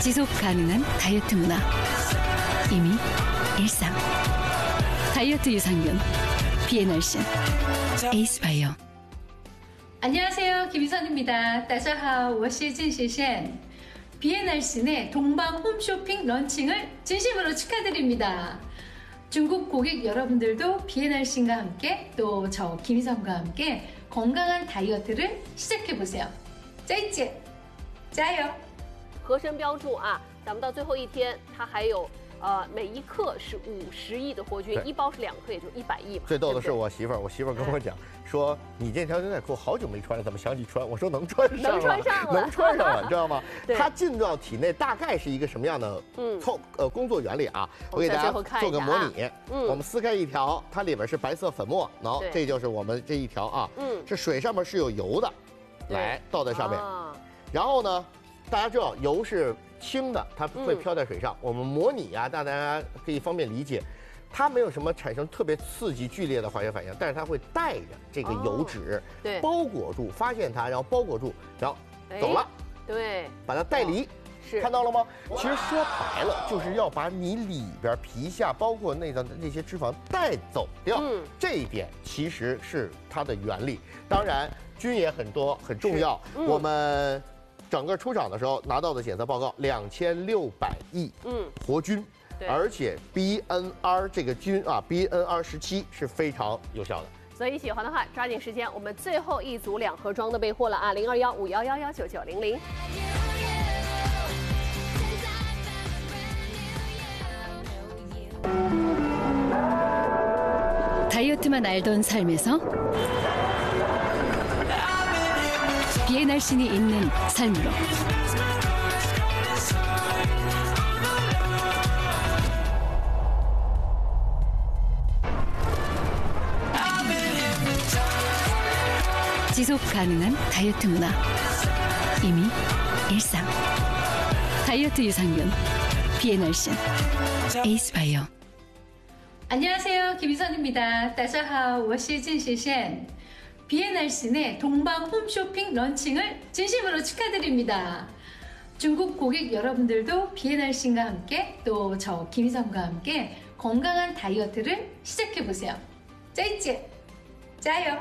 지속 가능한 다이어트 문화. 이미 일상. 다이어트 유산균. 비엔얼신. 에이스바이오. 안녕하세요. 김희선입니다. 大家好，我是郑学宪. 비엔얼신의 동방 홈쇼핑 런칭을 진심으로 축하드립니다. 중국 고객 여러분들도 비엔얼신과 함께 또 저 김희선과 함께 건강한 다이어트를 시작해보세요. 再见，加油！ 合身标注啊，咱们到最后一天，它还有每一克是50亿的活菌，一包是2克，也就100亿嘛。 最逗的是我媳妇儿跟我讲说：“你这条牛仔裤好久没穿了，怎么想起穿？”我说：“能穿上了， 能穿上了， 能穿上了，你知道吗？”它进到体内大概是一个什么样的工作原理啊？我给大家做个模拟。我们撕开一条，它里边是白色粉末，喏，这就是我们这一条啊。这水上面是有油的，来倒在上面，然后呢，大家知道油是轻的，它会飘在水上。我们模拟啊，大家可以方便理解。它没有什么产生特别刺激剧烈的化学反应，但是它会带着这个油脂，包裹住，发现它，然后包裹住，然后走了， 对， 把它带离， 是看到了吗？其实说白了，就是要把你里边皮下包括内脏的那些脂肪带走掉，这一点其实是它的原理。当然，菌也很多，很重要。我们整个出厂的时候拿到的检测报告，2600亿活菌。而且 BNR 这个菌啊 ，BNR17是非常有效的。 所以喜欢的话，抓紧时间，我们最后一组2盒装的备货了啊，021511199900。 다이어트만 알던 삶에서 비엔얼신이 있는 삶으로. 지속 가능한 다이어트 문화. 이미 일상. 다이어트 유산균. 비엔얼신. 에이스바이오. 안녕하세요. 김희선입니다. 大家好，我是郑学宪. 비엔얼신의 동방 홈쇼핑 런칭을 진심으로 축하드립니다. 중국 고객 여러분들도 비엔얼신과 함께 또 저 김희선과 함께 건강한 다이어트를 시작해보세요. 再见，加油！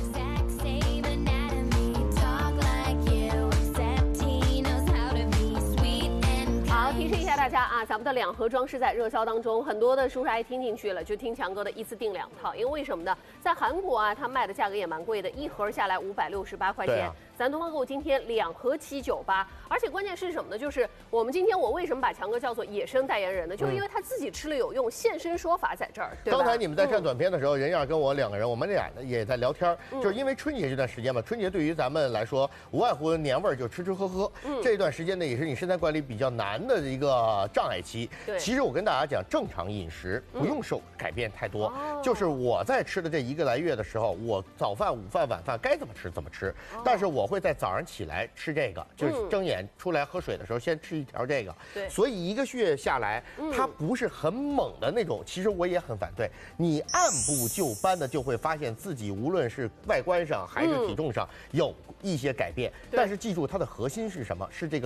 提示一下大家啊，咱们的2盒装是在热销当中，很多的叔叔阿姨听进去了，就听强哥的一次订2套，因为为什么呢？在韩国啊，它卖的价格也蛮贵的，一盒下来568块钱。咱东方购物今天2盒798，而且关键是什么呢？就是我们今天我为什么把强哥叫做野生代言人呢？就是因为他自己吃了有用，现身说法在这儿。对吧？ 刚才你们在看短片的时候，任燕跟我2个人，我们俩也在聊天，就是因为春节这段时间嘛，春节对于咱们来说，无外乎年味儿，就吃吃喝喝。这段时间呢，也是你身材管理比较难的一个障碍期。其实我跟大家讲，正常饮食不用受改变太多，就是我在吃的这1个来月的时候，我早饭、午饭、晚饭该怎么吃怎么吃，但是我会在早上起来吃这个，就是睁眼出来喝水的时候先吃1条这个。所以1个月下来，它不是很猛的那种。其实我也很反对，你按部就班的就会发现自己无论是外观上还是体重上有一些改变。但是记住，它的核心是什么？是这个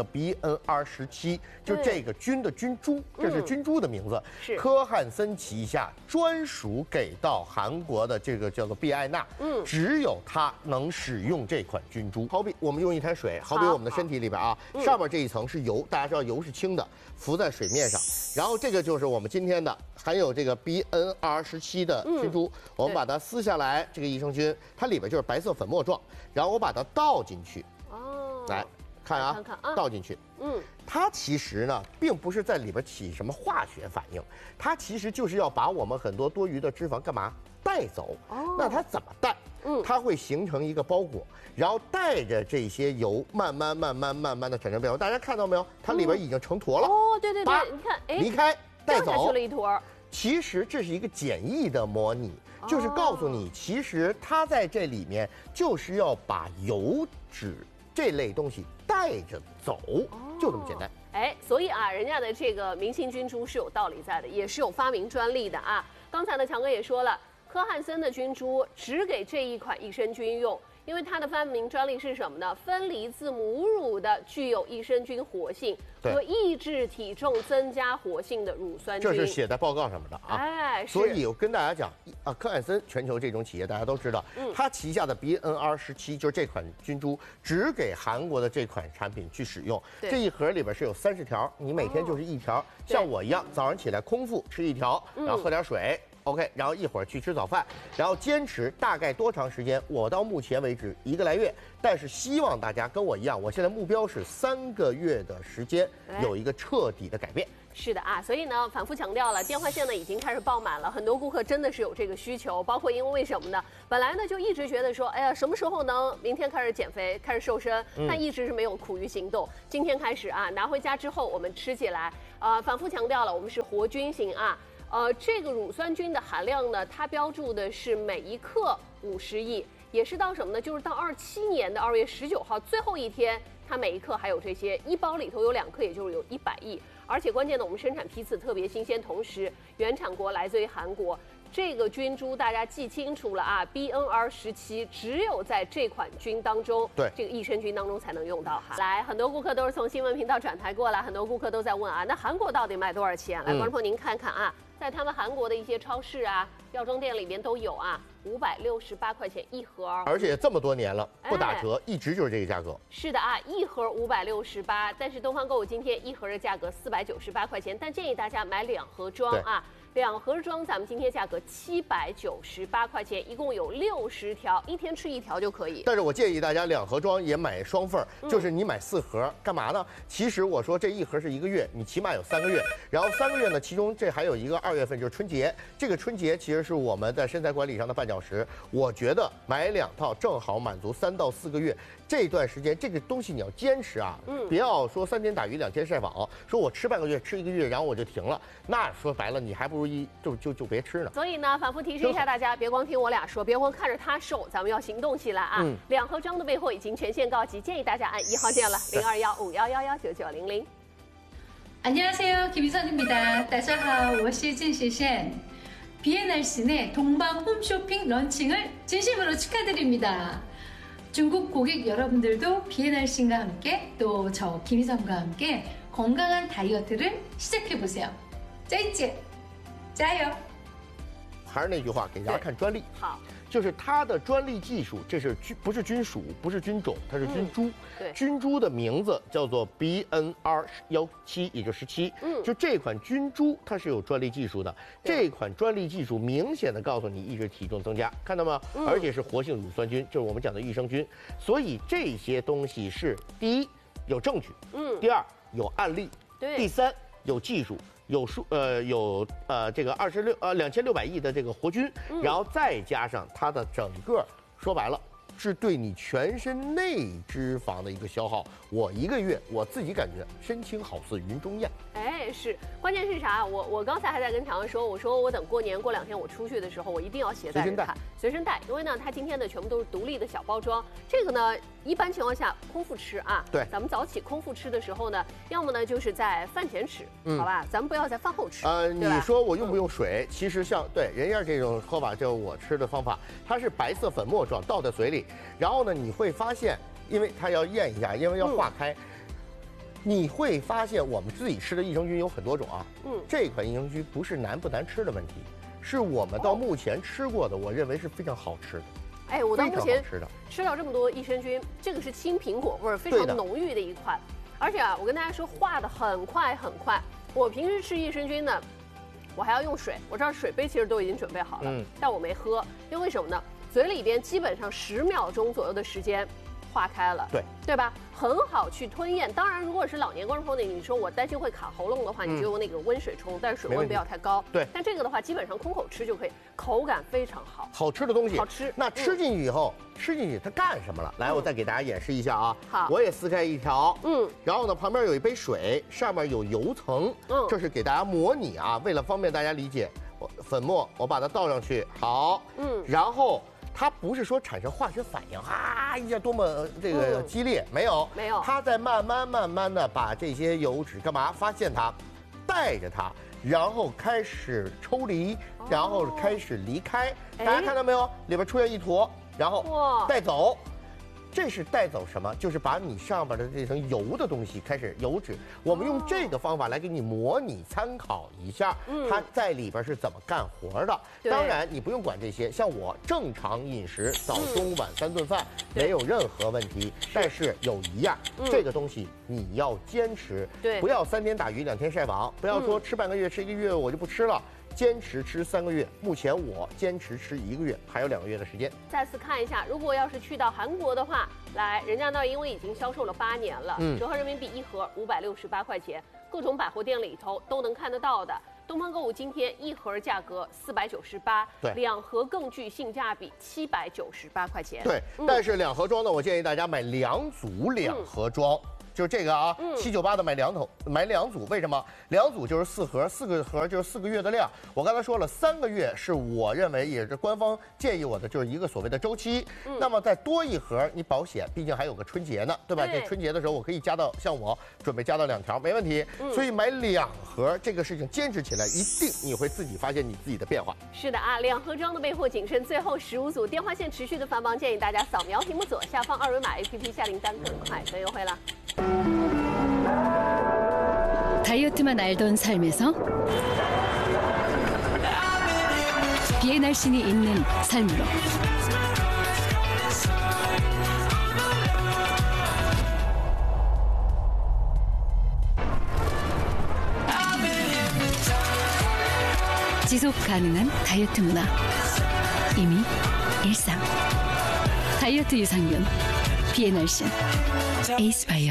BNR17，就这个菌的菌株，这是菌株的名字，科汉森旗下专属给到韩国的这个叫做必艾纳，只有它能使用这款菌株。好比我们用一滩水，好比我们的身体里边啊，上面这一层是油，大家知道油是轻的，浮在水面上，然后这个就是我们今天的含有这个 BNR17的菌株，我们把它撕下来，这个益生菌它里边就是白色粉末状，然后我把它倒进去，来看啊，倒进去，它其实呢，并不是在里边起什么化学反应，它其实就是要把我们很多多余的脂肪干嘛带走。那它怎么带？它会形成一个包裹，然后带着这些油，慢慢的产生变化。大家看到没有？它里边已经成坨了。 对，你看， 离开带走， 掉下去了一坨。 其实这是一个简易的模拟，就是告诉你，其实它在这里面就是要把油脂这类东西带着走，就这么简单。 所以啊，人家的这个明星菌株是有道理在的，也是有发明专利的啊。刚才呢，强哥也说了，科汉森的菌株只给这一款益生菌用， 因为它的发明专利是什么呢？分离自母乳的具有益生菌活性和抑制体重增加活性的乳酸菌。 这是写在报告上面的啊。 哎， 所以我跟大家讲啊，科汉森全球这种企业大家都知道，它旗下的 BNR17就是这款菌株，只给韩国的这款产品去使用。这一盒里边是有30条，你每天就是1条，像我一样早上起来空腹吃1条，然后喝点水。OK， 然后一会儿去吃早饭，然后坚持大概多长时间？我到目前为止1个来月，但是希望大家跟我一样，我现在目标是3个月的时间有一个彻底的改变。 是的啊，所以呢，反复强调了，电话线呢已经开始爆满了，很多顾客真的是有这个需求，包括因为什么呢？本来呢就一直觉得说，哎呀，什么时候能明天开始减肥，开始瘦身，但一直是没有苦于行动。今天开始啊，拿回家之后我们吃起来，反复强调了，我们是活菌型啊。这个乳酸菌的含量呢，它标注的是每1克50亿，也是到什么呢？就是到27年的2月19号最后一天，它每1克还有这些，1包里头有2克，也就是有100亿。而且关键的，我们生产批次特别新鲜，同时原产国来自于韩国。这个菌株大家记清楚了啊 ，BNR17只有在这款菌当中， 对这个益生菌当中才能用到哈。来，很多顾客都是从新闻频道转台过来，很多顾客都在问啊，那韩国到底卖多少钱？来，观众朋友您看看啊，在他们韩国的一些超市啊、药妆店里面都有啊，568块钱1盒， 而且这么多年了不打折，一直就是这个价格。 是的啊，1盒568，但是东方购物今天1盒的价格498块钱，但建议大家买2盒装啊。2盒装，咱们今天价格798块钱，一共有60条，一天吃1条就可以。 但是我建议大家2盒装也买双份就是你买4盒，干嘛呢？其实我说这1盒是1个月，你起码有3个月，然后3个月呢，其中这还有一个2月份就是春节，这个春节其实是我们在身材管理上的绊脚石。我觉得买2套正好满足3到4个月这段时间，这个东西你要坚持啊，别要说3天打鱼2天晒网，说我吃半个月吃1个月，然后我就停了，那说白了你还不如就别吃呢。 所以呢，反复提示一下大家，别光听我俩说，别光看着他瘦，咱们要行动起来啊！2盒装的备货已经全线告急，建议大家按1号键了，0215111990。 안녕하세요, 김희선입니다. 大家好，我是郑世贤。 BNRC 내 동방 홈쇼핑 런칭을 진심으로 축하드립니다. 중국 고객 여러분들도 BNRC과 함께 또 저 김희선과 함께 건강한 다이어트를 시작해보세요. 再见，加油！ 还是那句话，给大家看专利。 好， 就是它的专利技术，这是不是菌属，不是菌种，它是菌株。 对， 菌株的名字叫做 BNR17，也就17。就这款菌株它是有专利技术的。这款专利技术明显的告诉你抑制体重增加，看到吗？而且是活性乳酸菌，就是我们讲的益生菌。所以这些东西是第一有证据，第二有案例，第三有技术。有这个2600亿的这个活菌，然后再加上它的整个，说白了是对你全身内脂肪的一个消耗。我1个月我自己感觉身轻好似云中雁。 哎，是，关键是啥？我刚才还在跟强哥说，我说我等过年过2天我出去的时候，我一定要携带着它，随身带，因为呢，它今天的全部都是独立的小包装。这个呢，一般情况下空腹吃啊， 对， 咱们早起空腹吃的时候呢，要么呢就是在饭前吃，好吧，咱们不要在饭后吃。 你说我用不用水？其实像对人家这种喝法，就我吃的方法，它是白色粉末状倒在嘴里，然后呢，你会发现，因为它要咽一下，因为要化开。你会发现我们自己吃的益生菌有很多种啊，这款益生菌不是难不难吃的问题，是我们到目前吃过的，我认为是非常好吃的。 哎，我到目前吃到这么多益生菌，这个是青苹果味儿非常浓郁的一款，而且啊，我跟大家说化的很快很快。我平时吃益生菌呢，我还要用水，我这儿水杯其实都已经准备好了，但我没喝，因为什么呢？嘴里边基本上10秒钟左右的时间。化开了，对吧？很好去吞咽。当然，如果是老年观众朋友，你说我担心会卡喉咙的话，你就用那个温水冲，但是水温不要太高。 对。 但这个的话，基本上空口吃就可以，口感非常好。 好吃的东西， 好吃。 那吃进去以后，吃进去它干什么了？来，我再给大家演示一下啊。 好。 我也撕开一条，然后呢，旁边有一杯水，上面有油层，这是给大家模拟啊，为了方便大家理解，粉末我把它倒上去，好，然后。它不是说产生化学反应，一下多么这个激烈，没有，它在慢慢的把这些油脂干嘛？发现它，带着它，然后开始抽离，然后开始离开。大家看到没有？里边出现一坨，然后带走。 这是带走什么？就是把你上边的这层油的东西开始油脂。我们用这个方法来给你模拟参考一下，它在里边是怎么干活的。当然你不用管这些，像我正常饮食，早中晚3顿饭没有任何问题。但是有一样，这个东西你要坚持，不要3天打鱼2天晒网，不要说吃半个月吃1个月我就不吃了。坚持吃3个月，目前我坚持吃1个月，还有2个月的时间。 再次看一下，如果要是去到韩国的话，来，人家那因为已经销售了8年了，折合人民币1盒568块钱，各种百货店里头都能看得到的。东方购物今天1盒价格498，对，2盒更具性价比798块钱。 对，但是2盒装呢，我建议大家买2组2盒装。就是这个啊，798的买2组，为什么？2组就是4盒，4个盒就是4个月的量。我刚才说了，3个月是我认为也是官方建议我的，就是一个所谓的周期。那么再多1盒，你保险，毕竟还有个春节呢，对吧？这春节的时候我可以加到，像我准备加到2条，没问题。所以买2盒这个事情坚持起来，一定你会自己发现你自己的变化。 是的啊，2盒装的备货谨慎，最后15组，电话线持续的繁忙，建议大家扫描屏幕左下方2维码 APP 下订单更快更优惠了。 다이어트만 알던 삶에서 비의 날씬이 있는 삶으로 지속 가능한 다이어트 문화 이미 일상 다이어트 유산균 비의 날씬 에이스바이오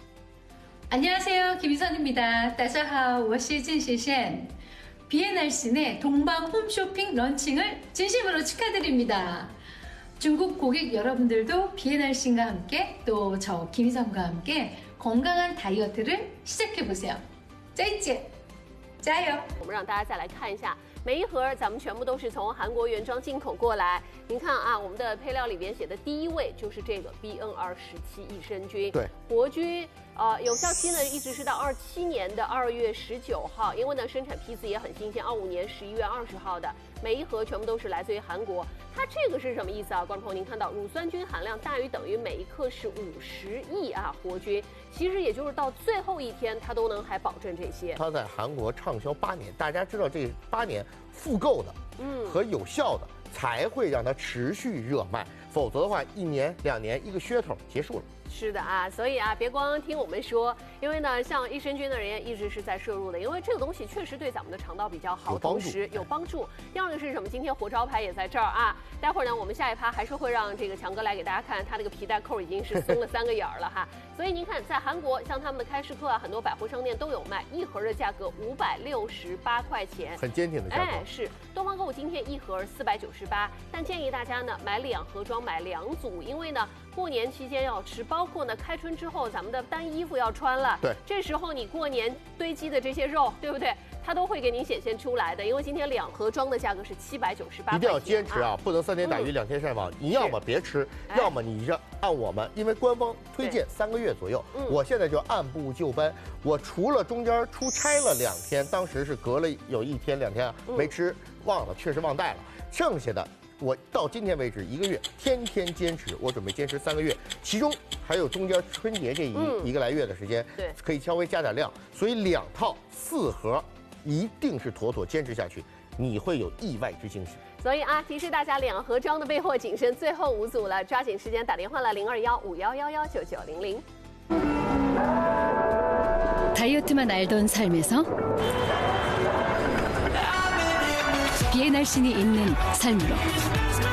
안녕하세요, 김희선입니다. 大家好，我是金喜贤. 비의 날씬의 동방 홈쇼핑 런칭을 진심으로 축하드립니다. 중국 고객 여러분들도 비의 날씬과 함께 또 저 김희선과 함께 건강한 다이어트를 시작해보세요. 再见，加油！ 我们让大家再来看一下，每一盒咱们全部都是从韩国原装进口过来。您看啊，我们的配料里边写的第1位就是这个 BNR17益生菌， 对， 活菌。 有效期呢一直是到27年的2月19号，因为呢生产批次也很新鲜，25年11月20号的，每一盒全部都是来自于韩国。它这个是什么意思啊？观众朋友，您看到乳酸菌含量大于等于每一克是50亿啊活菌，其实也就是到最后一天它都能还保证这些。 它在韩国畅销8年，大家知道这8年复购的，和有效的才会让它持续热卖，否则的话1年2年一个噱头结束了。 是的啊，所以啊，别光听我们说，因为呢，像益生菌的人也一直是在摄入的，因为这个东西确实对咱们的肠道比较好，同时有帮助。第二个是什么？今天活招牌也在这儿啊。待会儿呢，我们下一趴还是会让这个强哥来给大家看，他这个皮带扣已经是松了3个眼儿了哈。所以您看，在韩国，像他们的开市客啊，很多百货商店都有卖，1盒的价格568块钱， 很坚挺的价格。 哎，是东方购物今天1盒498，但建议大家呢买2盒装，买2组，因为呢过年期间要吃，包括呢开春之后咱们的单衣服要穿了， 对， 这时候你过年堆积的这些肉，对不对？它都会给您显现出来的，因为今天2盒装的价格是798块钱， 一定要坚持啊，不能3天打鱼2天晒网。你要么别吃，要么你让按我们，因为官方推荐3个月左右，我现在就按部就班。我除了中间出差了2天，当时是隔了有1天2天没吃，忘了，确实忘带了，剩下的。 我到今天为止1个月，天天坚持，我准备坚持3个月，其中还有中间春节这一个来月的时间， 对， 可以稍微加点量，所以2套4盒，一定是妥妥坚持下去，你会有意外之惊喜。 所以啊，提示大家2盒装的备货谨慎，最后5组了，抓紧时间打电话了0215119900。 다이어트만 알던 삶에서 비의 날씬이 있는 삶으로